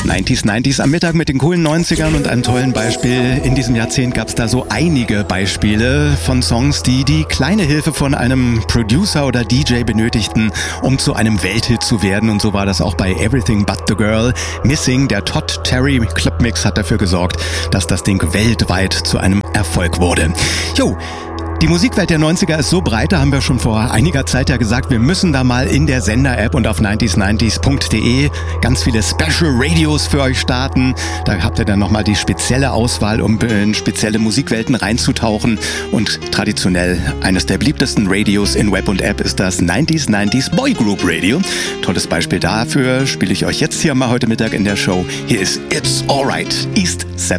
90s am Mittag mit den coolen 90ern und einem tollen Beispiel. In diesem Jahrzehnt gab es da so einige Beispiele von Songs, die die kleine Hilfe von einem Producer oder DJ benötigten, um zu einem Welthit zu werden. Und so war das auch bei Everything But The Girl. Missing, der Todd Terry Clubmix, hat dafür gesorgt, dass das Ding weltweit zu einem Erfolg wurde. Jo. Die Musikwelt der 90er ist so breit, da haben wir schon vor einiger Zeit ja gesagt, wir müssen da mal in der Sender-App und auf 90s90s.de ganz viele Special Radios für euch starten. Da habt ihr dann nochmal die spezielle Auswahl, um in spezielle Musikwelten reinzutauchen. Und traditionell eines der beliebtesten Radios in Web und App ist das 90s Boy Group Radio. Tolles Beispiel dafür spiele ich euch jetzt hier mal heute Mittag in der Show. Hier ist It's Alright, East 7.